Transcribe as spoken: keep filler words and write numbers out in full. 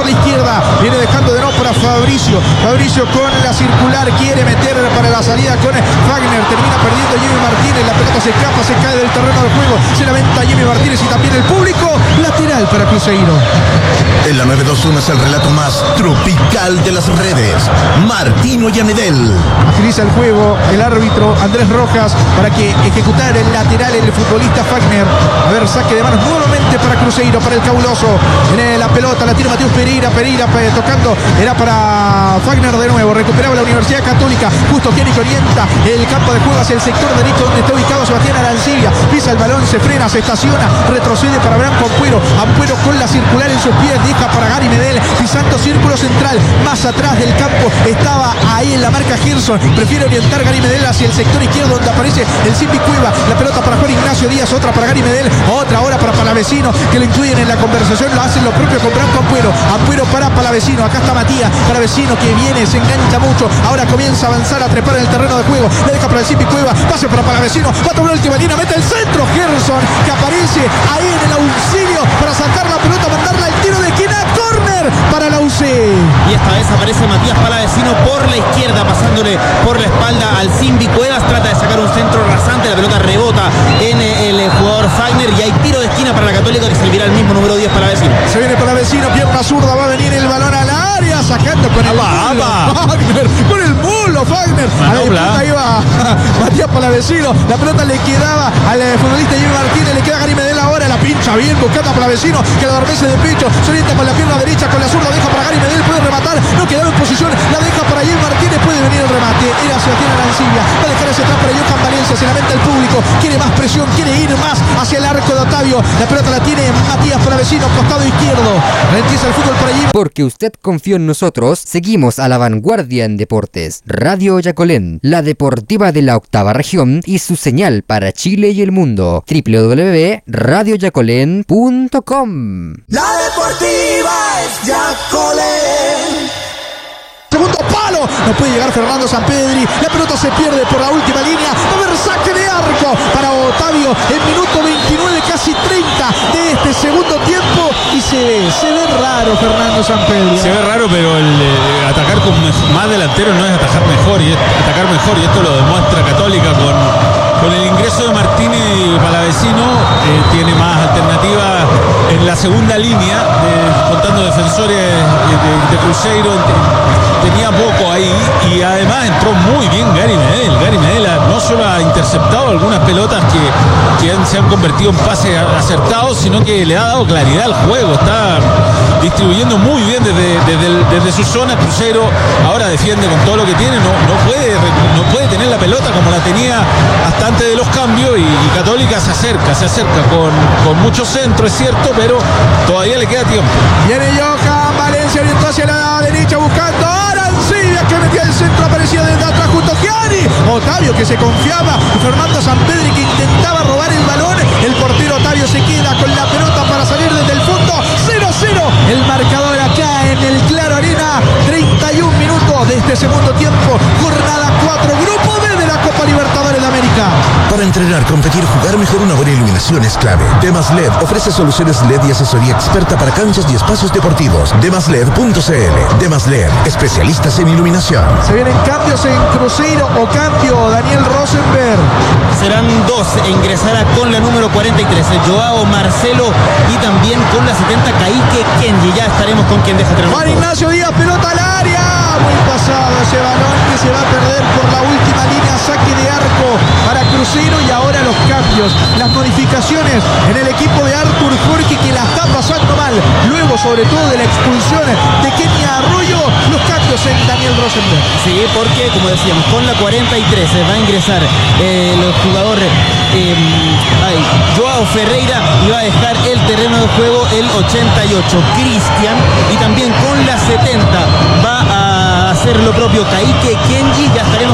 la izquierda. Viene dejando de no para Fabricio. Fabricio con la circular. Quiere meter para la salida con Wagner. Termina perdiendo Jimmy Martínez. La pelota se escapa, se cae del terreno del juego. Se la venta Jimmy Martínez y también el público. Lateral para Cruzeiro. En la nueve dos uno es el relato más tropical de las redes. Martino Yamedel. Agiliza el juego el árbitro Andrés Rojas para que ejecutara el lateral el futbolista Wagner. A ver, saque de manos nuevamente para Cruzeiro, para el cabuloso. En la pelota la tira Mateus Pereira. Pereira tocando. Era para Wagner de nuevo. Recuperaba la Universidad Católica. Justo Kenny que orienta el campo de juego hacia el sector derecho donde está ubicado Sebastián Arancibia. Pisa el balón, se frena, se estaciona. Retrocede para Branco Ampuero. Ampuero con la circular en sus pies. Deja para Gary Medel. Pisando círculo central. Más atrás del campo estaba ahí en la marca Gerson. Prefiere orientar Gary Medel hacia el sector izquierdo donde aparece el Simbi Cueva. La pelota para Juan Ignacio Díaz. Otra para Gary Medel. Otra ahora para Palavecino que lo incluyen en la conversación. Lo hacen lo propio con Branco Ampuero. Ampuero para Palavecino. Acá está Matías. Palavecino que viene, se engancha mucho. Ahora comienza a avanzar, a trepar en el terreno de juego. Le deja para el Simbi Cueva. Pase para Palavecino. Va a tomar la última línea. Mete el centro. Gerson que aparece ahí en el auxilio para sacar la pelota, mandarla al tiro de esquina. Córner para la U C. Y esta vez aparece Matías Palavecino por la izquierda, pasándole por la espalda al Simbi Cuevas. Trata de sacar un centro rasante. La pelota rebota en el jugador Wagner y hay tiro de esquina para la Católica que servirá el mismo número diez Palavecino. Se viene Palavecino, pierna zurda, va a venir el balón al área, sacando con el aba, mulo. aba. Wagner, con el mulo, Wagner. A la disputa iba Matías Palavecino. La pelota le quedaba al futbolista Jimmy Martínez, le queda Gary Medel ahora, la pincha bien, buscando a Palavecino, que la adormece de pecho, se orienta con la pierna derecha, con la zurda, deja para Gary Medel, puede rematar, no quedaba en posición, la deja para Jimmy Martínez, puede venir el remate, era Sebastián Arancibia, va a dejar ese atrás para Johan Valencia, se lamenta el público, quiere más presión, quiere ir más hacia el arco de Otavio, la pelota la tiene Matías Palavecino, costado izquierdo, empieza el fútbol para Jimmy. Porque usted confió en nosotros, seguimos a la vanguardia en deportes. Radio Yacolén, la deportiva de la octava región y su señal para Chile y el mundo. doble u doble u doble u punto radio yacolén punto com. La deportiva es Yacolén. Segundo palo, no puede llegar Fernando Sampedri, la pelota se pierde por la última línea, va a haber saque de arco para Otavio en minuto veintinueve, casi treinta de este segundo tiempo y se ve, se ve raro Fernando Sampedri. Se ve raro, pero el eh, atacar con más delantero no es atacar mejor, y es atacar mejor y esto lo demuestra Católica con, con el ingreso de Martínez y Palavecino, eh, tiene más alternativas en la segunda línea, de, contando defensores de, de, de Cruzeiro. Tenía poco ahí y además entró muy bien Gary Medel. Gary Medel no solo ha interceptado algunas pelotas que, que han, se han convertido en pases acertados, sino que le ha dado claridad al juego. Está distribuyendo muy bien desde, desde, el, desde su zona. Cruzeiro ahora defiende con todo lo que tiene. No, no, puede, no puede tener la pelota como la tenía hasta antes de los cambios y, y Católica se acerca, se acerca con, con mucho centro, es cierto, pero todavía le queda tiempo. Viene Johan Valencia, orientó hacia la derecha buscando Arancibia que metía el centro, aparecía desde atrás junto a Gianni. Otavio que se confiaba, Fernando Sampedri que intentaba robar el balón, el portero Otavio se queda con la pelota para salir desde el fondo. Cero cero el marcador acá en el Claro Arena, treinta y un minutos de este segundo tiempo, jornada cuatro, grupo B de la Copa Libertadores de América. Para entrenar, competir, jugar mejor, una buena iluminación es clave. Demas L E D ofrece soluciones L E D y asesoría experta para canchas y espacios deportivos. demas led punto c l. Demas L E D, especialistas en iluminación. Se vienen cambios en Cruzeiro o cambio Daniel Rosenberg. Serán dos e ingresará con la número cuarenta y tres Joao Marcelo y también con la setenta Kaique Kenji. Ya estaremos con quien deja tener. Juan Ignacio Díaz, pelota al área. Muy pasado ese balón que se va a perder por la última línea. Saque de arco para Cruzeiro y ahora los cambios, las modificaciones en el equipo de Artur Jorge que la está pasando mal. Luego sobre todo de la expulsión de Kenia Arroyo, los cambios en Daniel Rosenberg. Sí, porque como decíamos, con la cuarenta y tres va a ingresar eh, el jugador eh, ay, Joao Ferreira y va a dejar el terreno de juego el ochenta y ocho Cristian y también con la setenta va a hacer lo propio Kaique Kenji. Ya estaremos